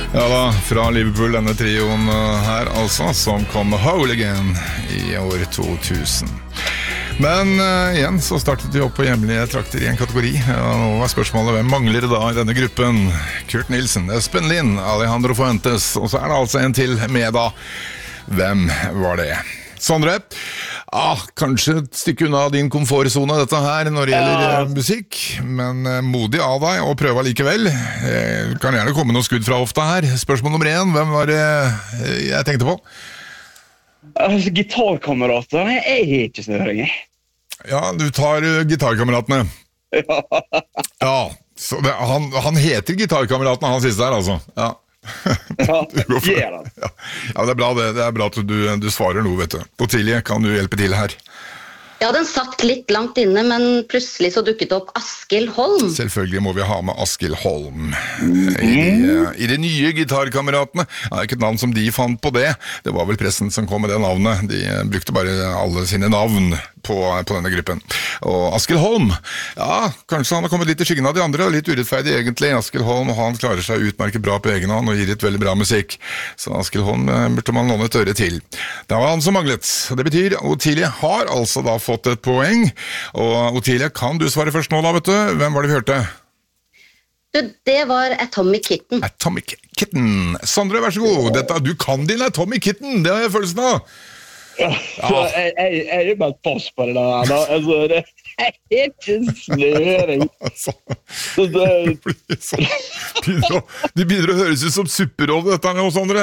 Ja da, fra Liverpool, denne trioen her altså, som kom med Hooligan i år 2000. Men igjen så startet vi opp på hjemlige trakter i en kategori. Nå var spørsmålet, hvem mangler da i denne gruppen? Kurt Nilsen, Espen Lind, Alejandro Fuentes, og så er det altså en til med da. Hvem var det? Sondre, kanskje et stykke unna din komfortzone dette her når det gjelder musikk, men modig av deg og prøve likevel. Kan gjerne komme noen skudd fra hofta her. Spørsmål nummer 1, hvem var det jeg tenkte på? Gitarkamerater, jeg er ikke snøring. Ja, du tar gitarkameratene. Ja, så det, han heter gitarkameratene, han siste her altså. Ja. Ja, ja, det er bra det. Det er bra at du svarer noe, vet du. Otilie, kan du hjelpe til her? Ja, den satt litt langt inne, men plutselig så dukket opp Askild Holm. Selvfølgelig må vi ha med Askild Holm i de nye gitarkameratene. Det er ikke et navn som de fant på det. Det var vel pressen som kom med det navnet. De brukte bare alle sine navn på denne gruppen. Og Askild Holm, ja, kanskje han har kommet litt i skyggen av de andre, litt urettferdig egentlig. Askild Holm, han klarer seg utmerket bra på egen hånd og gir litt veldig bra musikk. Så Askild Holm burde man låne et øre til. Det var han som manglet. Det betyr, Otilie har altså da fått et poeng. Og Otilie, kan du svare først nå da, vet du? Hvem var det vi hørte? Det var Atomic Kitten. Atomic Kitten. Sondre, vær så god. Du kan din Atomic Kitten, det har jeg følelsen av. Ja. Jeg er bare et pass på det der. Altså, det er ikke snøring. De begynner å høres ut som supperolle dette nå, Sondre.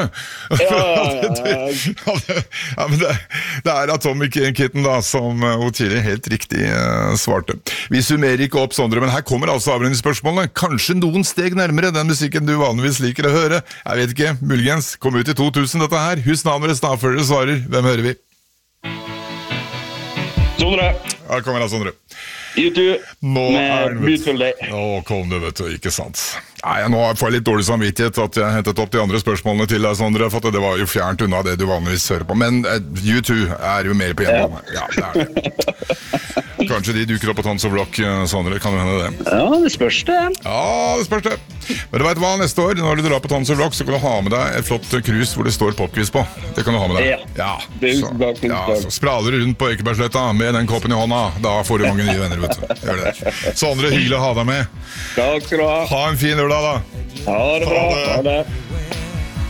Ja, men det er Atomic Kitten da, som Otilie helt riktig svarte. Vi summerer ikke opp, Sondre, men her kommer altså avrenningsspørsmålene. Kanskje noen steg nærmere den musikken du vanligvis liker å høre. Jeg vet ikke, muligens kom ut i 2000 dette her. Husk navnet deres da, før dere svarer. Hvem hører vi? Sondre. Ja, kommer da, Sondre. YouTube med Beautiful Day. Nå kom det, vet du, ikke sant. Nei, nå får jeg litt dårlig samvittighet at jeg hentet opp de andre spørsmålene til deg, Sondre, for det var jo fjernt unna det du vanligvis hører på. Men YouTube er jo mer på hjemmebane. Ja, det er det. Kanskje de duker opp på Tons of Rock, Sondre, kan du hende det? Ja, det spørs det. Ja, det spørs det. Men du vet hva, neste år, når du drar på Tons of Rock, så kan du ha med deg et flott krus hvor det står popquiz på. Det kan du ha med deg. Ja, så sprader du rundt på Ekebergsletta med den koppen i hånda. Da får du mange nye venner, vet du. Gjør det. Sondre, hyggelig å ha deg med. Takk skal du ha. Ha en fin lørdag da. Ha det bra. Ha det.